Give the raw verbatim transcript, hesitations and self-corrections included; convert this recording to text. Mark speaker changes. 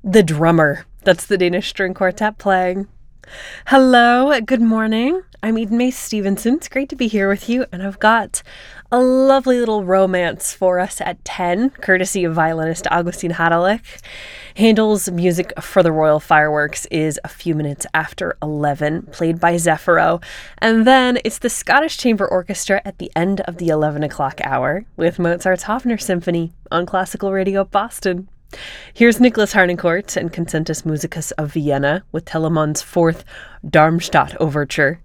Speaker 1: The Drummer. That's the Danish string quartet playing. Hello, good morning. I'm Eden May Stevenson. It's great to be here with you, and I've got a lovely little romance for us at ten, courtesy of violinist Augustin Hadelich. Handel's music for the Royal Fireworks is a few minutes after eleven, played by Zefiro, and then it's the Scottish Chamber Orchestra at the end of the eleven o'clock hour with Mozart's Hofner Symphony on Classical Radio Boston. Here's Nicholas Harnoncourt and Concentus Musicus of Vienna with Telemann's fourth Darmstadt Overture.